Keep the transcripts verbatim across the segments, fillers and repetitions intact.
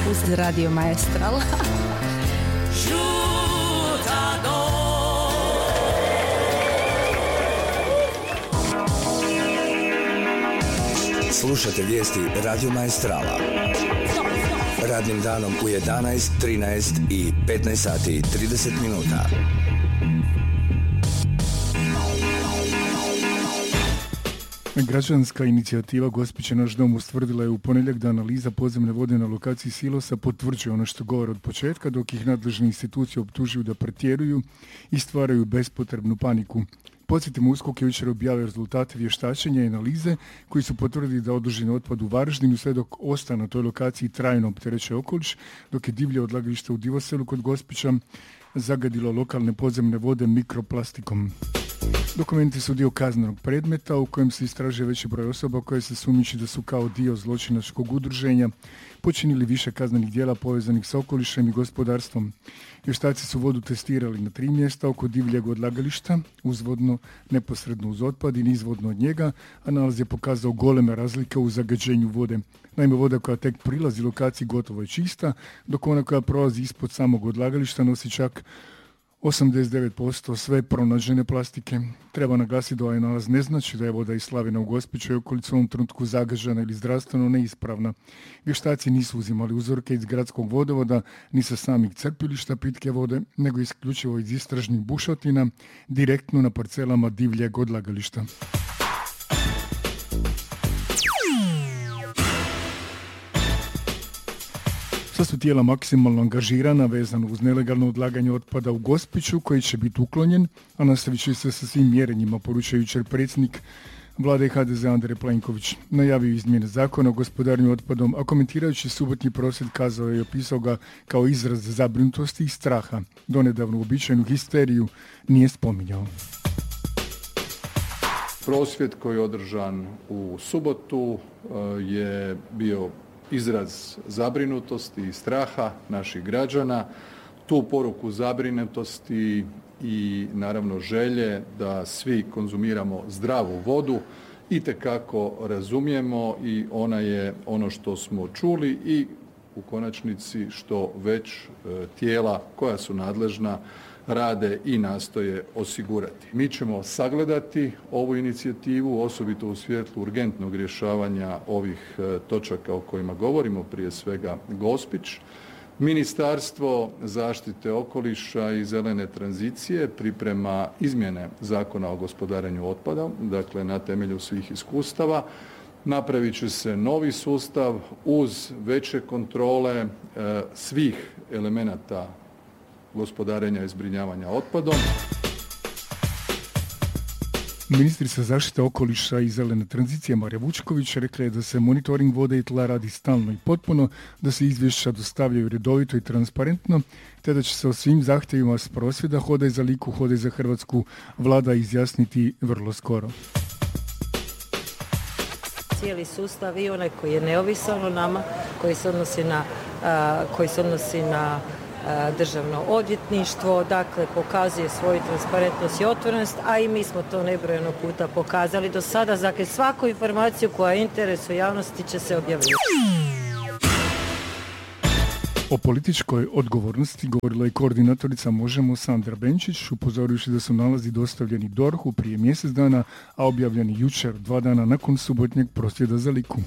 uz Radio Maestral. Slušate vijesti Radio Maestrala. Radnim danom u jedanaest, trinaest i petnaest sati i trideset minuta. Građanska inicijativa Gospić je naš dom ustvrdila je u ponedjeljak da analiza podzemne vode na lokaciji silosa potvrđuje ono što govore od početka, dok ih nadležne institucije optužuju da pretjeruju i stvaraju bespotrebnu paniku. Podsjetimo, USKOK je jučer objavio rezultate vještačenja i analize koji su potvrdili da odloženi otpad u Varaždinu sve dok ostane na toj lokaciji trajno opterećuje okoliš, dok je divlje odlagalište u Divoselu kod Gospića zagadilo lokalne podzemne vode mikroplastikom. Dokumenti su dio kaznenog predmeta u kojem se istražuje veći broj osoba koje se sumnjiči da su kao dio zločinačkog udruženja počinili više kaznenih djela povezanih s okolišem i gospodarstvom. Vještaci su vodu testirali na tri mjesta oko divljeg odlagališta, uzvodno neposredno uz otpad i nizvodno od njega, a nalaz je pokazao goleme razlike u zagađenju vode. Naime, voda koja tek prilazi lokaciji gotovo je čista, dok ona koja prolazi ispod samog odlagališta nosi čak osamdeset devet posto sve pronađene plastike. Treba naglasiti da ovaj nalaz ne znači da je voda iz Slavina u Gospiću i okolicu u ovom trenutku zagažena ili zdravstveno neispravna. Vještaci nisu uzimali uzorke iz gradskog vodovoda ni sa samih crpilišta pitke vode, nego isključivo iz istražnih bušotina direktno na parcelama divljeg odlagališta. Sva su tijela maksimalno angažirana vezano uz nelegalno odlaganje otpada u Gospiću koji će biti uklonjen, a nastavit će se sa svim mjerenjima, poručuje jučer predsjednik vlade ha de ze Andrej Plenković. Najavio izmjene zakona o gospodarenju otpadom, a komentirajući subotnji prosvjed kazao je i opisao ga kao izraz zabrinutosti i straha. Donedavno uobičajenu histeriju nije spominjao. Prosvjed koji je održan u subotu je bio izraz zabrinutosti i straha naših građana. Tu poruku zabrinutosti i naravno želje da svi konzumiramo zdravu vodu itekako razumijemo i ona je ono što smo čuli i u konačnici što već tijela koja su nadležna rade i nastoje osigurati. Mi ćemo sagledati ovu inicijativu, osobito u svjetlu urgentnog rješavanja ovih točaka o kojima govorimo, prije svega Gospić. Ministarstvo zaštite okoliša i zelene tranzicije priprema izmjene Zakona o gospodarenju otpadom, dakle na temelju svih iskustava. Napravit će se novi sustav uz veće kontrole e, svih elemenata gospodarenja i zbrinjavanja otpadom. Ministrica zaštite okoliša i zelene tranzicije Marija Vučković rekla je da se monitoring vode i tla radi stalno i potpuno, da se izvješća dostavljaju redovito i transparentno, te da će se o svim zahtjevima s prosvjeda Hodaj za Liku, Hodaj za Hrvatsku vlada izjasniti vrlo skoro. Cijeli sustav i onaj koji je neovisan o nama, koji se odnosi na, a, koji se odnosi na Državno odvjetništvo, dakle pokazuje svoju transparentnost i otvorenost, a i mi smo to nebrojeno puta pokazali do sada. Dakle, svaku informaciju koja je interesu javnosti će se objaviti. O političkoj odgovornosti govorila je koordinatorica Možemo Sandra Benčić, upozorivši da su nalazi dostavljeni D O R H-u prije mjesec dana, a objavljeni jučer, dva dana nakon subotnjeg prosvjeda za Liku.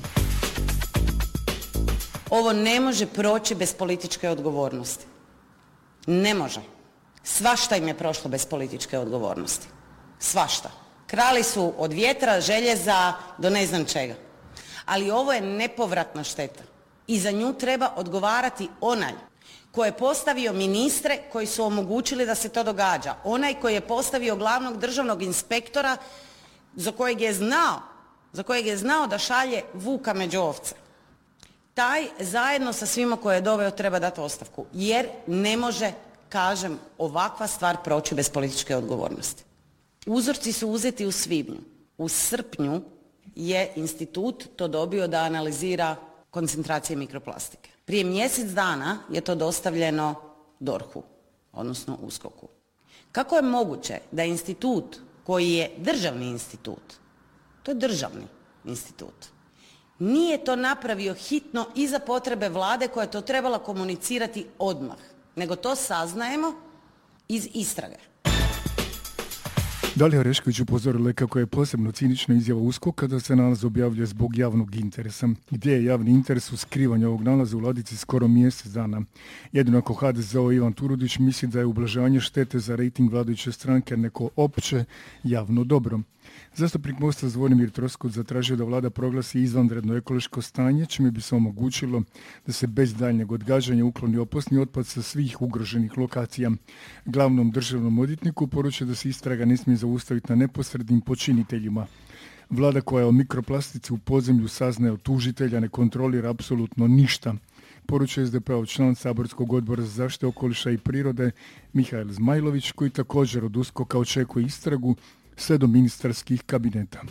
Ovo ne može proći bez političke odgovornosti. Ne može. Svašta im je prošlo bez političke odgovornosti. Svašta. Krali su od vjetra, željeza do ne znam čega. Ali ovo je nepovratna šteta. I za nju treba odgovarati onaj koji je postavio ministre koji su omogućili da se to događa. Onaj koji je postavio glavnog državnog inspektora za kojeg je znao, za kojeg je znao da šalje vuka među ovce. Taj zajedno sa svima koje je doveo treba dati ostavku, jer ne može, kažem, ovakva stvar proći bez političke odgovornosti. Uzorci su uzeti u svibnju. U srpnju je institut to dobio da analizira koncentracije mikroplastike. Prije mjesec dana je to dostavljeno D O R H-u, odnosno USKOK-u. Kako je moguće da institut koji je državni institut, to je državni institut, nije to napravio hitno i za potrebe Vlade koja je to trebala komunicirati odmah, nego to saznajemo iz istrage. Dalija Orešković upozorila kako je posebno cinična izjava USKOK-a da se nalaz objavljuje zbog javnog interesa. Gdje je javni interes u skrivanju ovog nalaza u ladici skoro mjesec dana? Jedino ako ha de ze Ivan Turudić misli da je ublažavanje štete za rejting vladajuće stranke neko opće javno dobro. Zastupnik Mosta Zvonimir Troskot zatražio da vlada proglasi izvanredno ekološko stanje, čime bi se omogućilo da se bez daljnjeg odgađanja ukloni opasni otpad sa svih ugroženih lokacija. Glavnom državnom odvjetniku poručuje da se istraga ne smije zaustaviti na neposrednim počiniteljima. Vlada koja o mikroplastici u podzemlju saznaje od tužitelja ne kontrolira apsolutno ništa, poručuje es de pe-ov član saborskog odbora za zaštitu okoliša i prirode Mihael Zmajlović, koji također od USKOK-a očekuje istragu sve do ministarskih kabineta.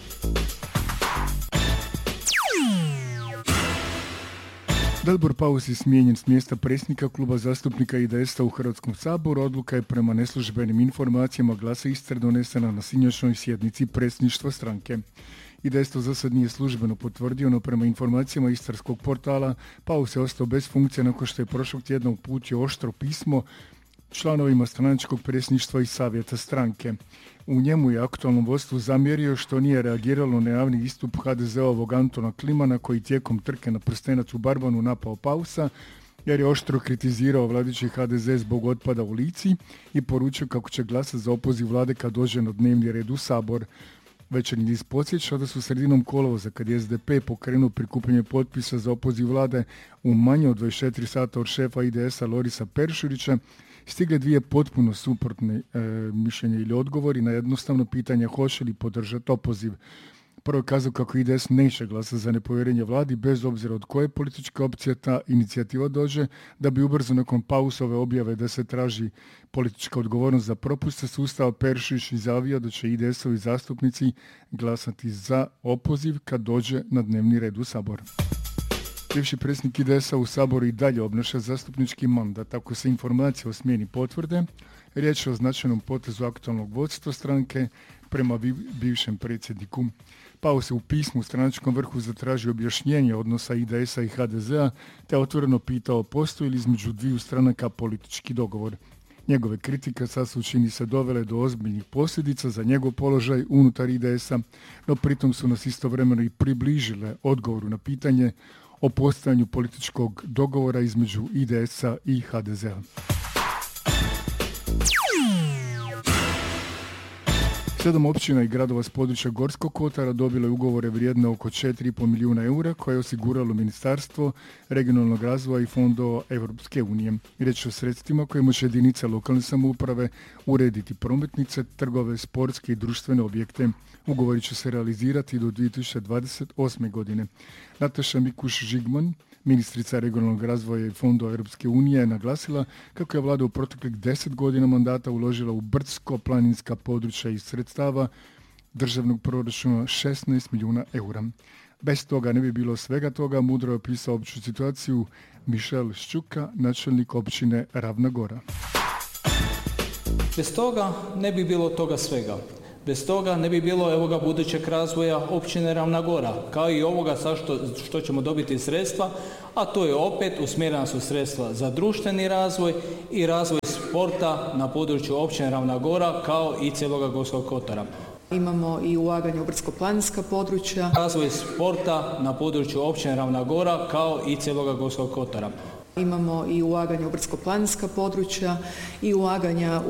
Dalibor Paus je smijenjen s mjesta predsjednika kluba zastupnika i de es a u Hrvatskom saboru. Odluka je prema neslužbenim informacijama Glasa Istre donesena na sinoćnjoj sjednici predsjedništva stranke. i de es to za sad nije službeno potvrdio, no prema informacijama istarskog portala Paus je ostao bez funkcije nakon što je prošlog tjedna uputio oštro pismo članovima stranačkog predsjedništva i savjeta stranke. U njemu je aktualnom vodstvu zamjerio što nije reagiralo na javni istup ha de ze-ovog Antona Klimana koji tijekom trke na prstenac u Barbanu napao Pausa, jer je oštro kritizirao vladajući ha de ze zbog otpada u Lici i poručio kako će glasati za opoziv vlade kad dođe na dnevni red u Sabor. Večernji list podsjeća da su sredinom kolovoza, kad je es de pe pokrenuo prikupljanje potpisa za opoziv vlade u manje od dvadeset četiri sata od šefa i de es a Lorisa Peršurića, stigle dvije potpuno suprotne e, mišljenja ili odgovori na jednostavno pitanje hoće li podržati opoziv. Prvo je kazao kako i de es neće glasa za nepovjerenje vladi bez obzira od koje političke opcije ta inicijativa dođe, da bi ubrzo nakon Pausove objave da se traži politička odgovornost za propuste sustava Peršić izjavio da će i de es-ovi zastupnici glasati za opoziv kad dođe na dnevni red u Sabor. Bivši predsjednik i de es a u Saboru i dalje obnaša zastupnički mandat. Ako se informacije o smjeni potvrde, riječ je o značajnom potezu aktualnog vodstva stranke prema bivšem predsjedniku. Paus je u pismu u stranačkom vrhu zatražio objašnjenje odnosa i de es a i ha de ze-a, te otvoreno pitao postoji li između dviju stranaka politički dogovor. Njegove kritike sad su čini se dovele do ozbiljnih posljedica za njegov položaj unutar i de es a, no pritom su nas istovremeno i približile odgovoru na pitanje o postojanju političkog dogovora između i de es a i ha de ze-a. Sedam općina i gradova s područja Gorskog kotara dobilo je ugovore vrijedne oko četiri i pol milijuna eura koje je osiguralo Ministarstvo regionalnog razvoja i fondova Europske unije. Riječ o sredstvima kojima će jedinice lokalne samouprave urediti prometnice, trgove, sportske i društvene objekte. Ugovori će se realizirati do dvije tisuće dvadeset osme. godine. Nataša Mikuš-Žigman, ministrica regionalnog razvoja i fondova Europske unije, je naglasila kako je vlada u proteklih deset godina mandata uložila u brdsko-planinska područja iz sredstava državnog proračuna šesnaest milijuna eura. Bez toga ne bi bilo svega toga, mudro je opisao opću situaciju Mišel Ščuka, načelnik općine Ravna Gora. Bez toga ne bi bilo toga svega. Bez toga ne bi bilo ovoga budućeg razvoja općine Ravna Gora, kao i ovoga sad što, što ćemo dobiti sredstva, a to je opet usmjerena su sredstva za društveni razvoj i razvoj sporta na području općine Ravna Gora, kao i cijeloga Gorskog kotara. Imamo i ulaganje u brdsko-planinska područja. Razvoj sporta na području općine Ravna Gora, kao i cijeloga Gorskog kotara. Imamo i ulaganje u brdsko-planinska područja i ulaganja u